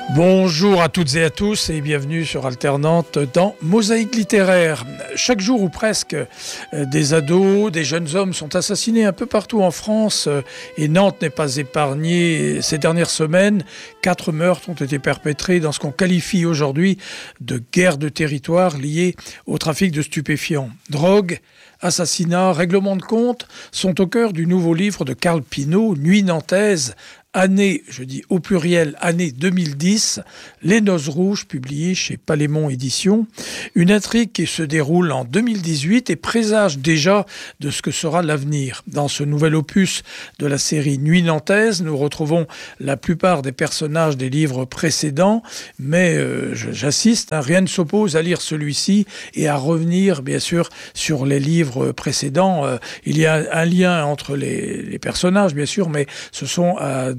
Bonjour à toutes et à tous et bienvenue sur Alternante dans Mosaïque littéraire. Chaque jour ou presque, des ados, des jeunes hommes sont assassinés un peu partout en France et Nantes n'est pas épargnée. Ces dernières semaines, 4 meurtres ont été perpétrés dans ce qu'on qualifie aujourd'hui de guerre de territoire liée au trafic de stupéfiants. Drogue, assassinats, règlements de compte sont au cœur du nouveau livre de Carl Pineau, Nuit nantaise, année, je dis au pluriel, année 2010, Les Noces Rouges, publié chez Palémon Éditions. Une intrigue qui se déroule en 2018 et présage déjà de ce que sera l'avenir. Dans ce nouvel opus de la série Nuit nantaise, nous retrouvons la plupart des personnages des livres précédents, mais j'insiste, rien ne s'oppose à lire celui-ci et à revenir, bien sûr, sur les livres précédents. Il y a un lien entre les personnages, bien sûr, mais ce sont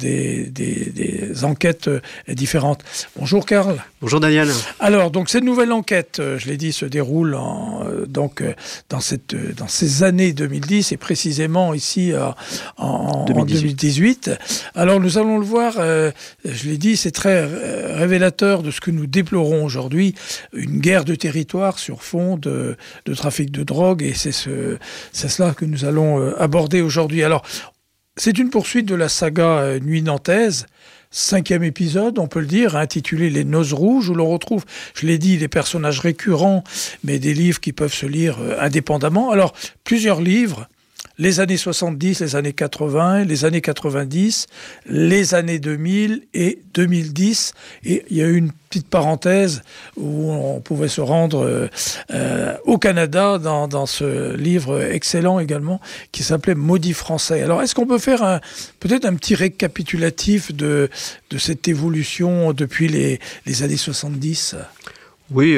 des enquêtes différentes. Bonjour Karl. Bonjour Daniel. Alors, donc cette nouvelle enquête, je l'ai dit, se déroule dans ces années 2010 et précisément ici en 2018. Alors nous allons le voir, je l'ai dit, c'est très révélateur de ce que nous déplorons aujourd'hui, une guerre de territoire sur fond de trafic de drogue, et c'est cela que nous allons aborder aujourd'hui. Alors, c'est une poursuite de la saga Nuit nantaise, 5e épisode, on peut le dire, intitulé Les Noces Rouges, où l'on retrouve, je l'ai dit, des personnages récurrents, mais des livres qui peuvent se lire indépendamment. Alors, plusieurs livres, les années 70, les années 80, les années 90, les années 2000 et 2010. Et il y a eu une petite parenthèse où on pouvait se rendre au Canada dans ce livre excellent également qui s'appelait Maudit français. Alors, est-ce qu'on peut faire peut-être un petit récapitulatif de cette évolution depuis les années 70 ? Oui,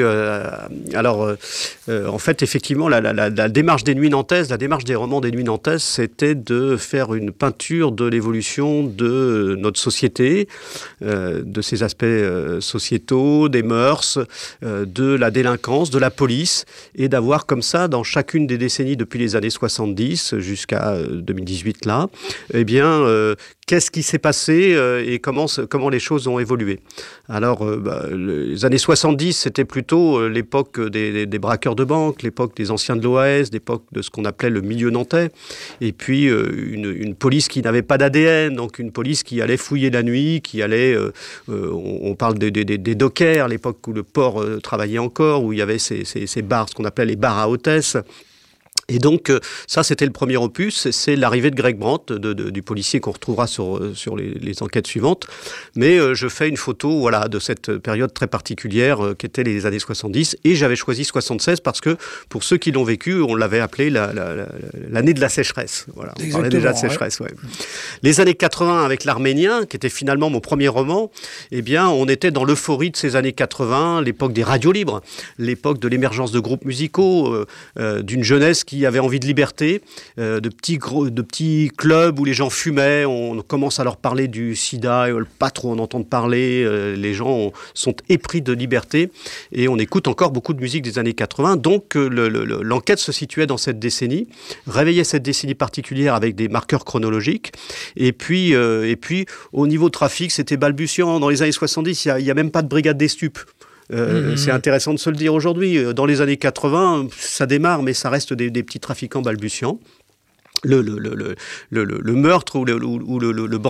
en fait, effectivement, la démarche des Nuits nantaises, la démarche des romans des Nuits nantaises, c'était de faire une peinture de l'évolution de notre société, de ses aspects sociétaux, des mœurs, de la délinquance, de la police, et d'avoir comme ça, dans chacune des décennies depuis les années 70 jusqu'à 2018 là, qu'est-ce qui s'est passé et comment les choses ont évolué. Alors, les années 70, c'était plutôt l'époque des braqueurs de banque, l'époque des anciens de l'OAS, l'époque de ce qu'on appelait le milieu nantais. Et puis, une police qui n'avait pas d'ADN, donc une police qui allait fouiller la nuit, qui allait... on parle des dockers, l'époque où le port travaillait encore, où il y avait ces bars, ce qu'on appelait les bars à hôtesses. Et donc, ça, c'était le premier opus. C'est l'arrivée de Greg Brandt, du policier qu'on retrouvera sur les enquêtes suivantes. Mais je fais une photo, voilà, de cette période très particulière qui était les années 70. Et j'avais choisi 76 parce que, pour ceux qui l'ont vécu, on l'avait appelé l'année de la sécheresse. Voilà, on parlait déjà de sécheresse, ouais. Les années 80 avec l'Arménien, qui était finalement mon premier roman, eh bien, on était dans l'euphorie de ces années 80, l'époque des radios libres, l'époque de l'émergence de groupes musicaux, d'une jeunesse qui avait envie de liberté, de petits clubs où les gens fumaient, on commence à leur parler du sida, pas trop en entendre parler, les gens sont épris de liberté, et on écoute encore beaucoup de musique des années 80, donc l'enquête se situait dans cette décennie, réveillait cette décennie particulière avec des marqueurs chronologiques, et puis au niveau trafic, c'était balbutiant. Dans les années 70, il n'y a même pas de brigade des stupes. C'est intéressant de se le dire aujourd'hui. Dans les années 80, ça démarre, mais ça reste des petits trafiquants balbutiants. Le meurtre ou le